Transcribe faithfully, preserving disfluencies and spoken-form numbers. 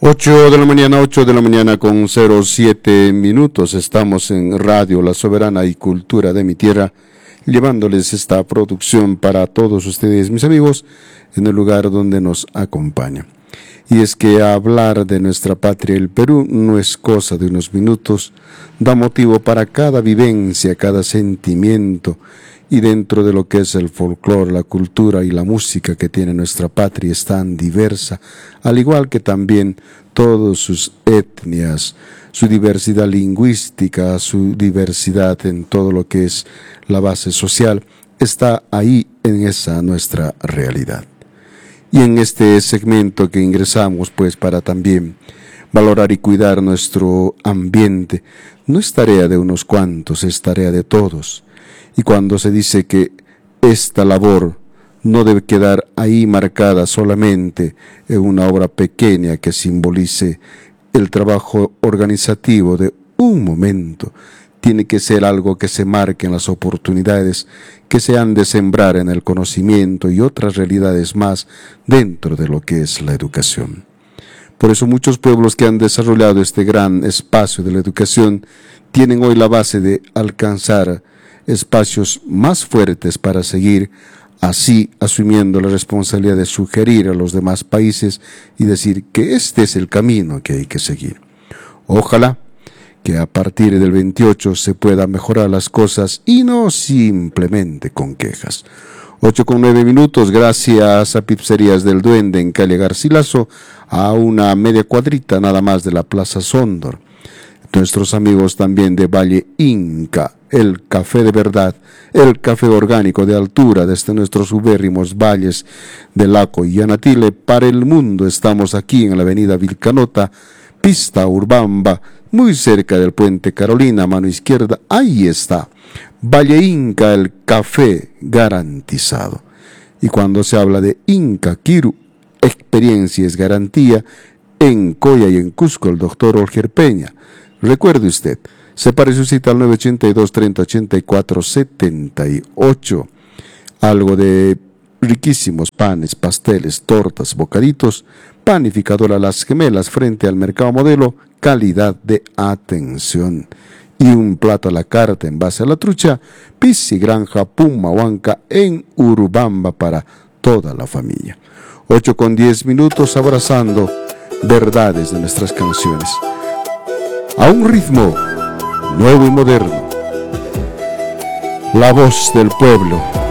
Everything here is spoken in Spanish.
ocho de la mañana, ocho de la mañana con cero siete minutos. Estamos en Radio La Soberana y Cultura de mi Tierra, llevándoles esta producción para todos ustedes, mis amigos, en el lugar donde nos acompañan. Y es que hablar de nuestra patria, el Perú, no es cosa de unos minutos, da motivo para cada vivencia, cada sentimiento, y dentro de lo que es el folclore, la cultura y la música que tiene nuestra patria es tan diversa, al igual que también todas sus etnias, su diversidad lingüística, su diversidad en todo lo que es la base social, está ahí en esa nuestra realidad. Y en este segmento que ingresamos, pues para también valorar y cuidar nuestro ambiente, no es tarea de unos cuantos, es tarea de todos. Y cuando se dice que esta labor no debe quedar ahí marcada solamente en una obra pequeña que simbolice el trabajo organizativo de un momento, tiene que ser algo que se marque en las oportunidades que se han de sembrar en el conocimiento y otras realidades más dentro de lo que es la educación. Por eso muchos pueblos que han desarrollado este gran espacio de la educación tienen hoy la base de alcanzar espacios más fuertes para seguir así asumiendo la responsabilidad de sugerir a los demás países y decir que este es el camino que hay que seguir. Ojalá que a partir del veintiocho se puedan mejorar las cosas y no simplemente con quejas. ocho con nueve minutos, gracias a Pizzerías del Duende en calle Garcilaso, a una media cuadrita nada más de la Plaza Sondor. Nuestros amigos también de Valle Inca, el café de verdad, el café orgánico de altura desde nuestros ubérrimos valles de Laco y Yanatile para el mundo. Estamos aquí en la avenida Vilcanota, pista Urbamba, muy cerca del puente Carolina, mano izquierda, ahí está, Valle Inca, el café garantizado. Y cuando se habla de Inca Kiru, experiencia es garantía, en Coya y en Cusco, el doctor Olger Peña. Recuerde usted, separe su cita al nueve ocho dos, treinta, ochenta y cuatro, setenta y ocho. Algo de riquísimos panes, pasteles, tortas, bocaditos, panificadora Las Gemelas frente al Mercado Modelo, calidad de atención. Y un plato a la carta en base a la trucha, Pizzi Granja Pumahuanca en Urubamba para toda la familia. ocho con diez minutos abrazando verdades de nuestras canciones. A un ritmo nuevo y moderno. La voz del pueblo.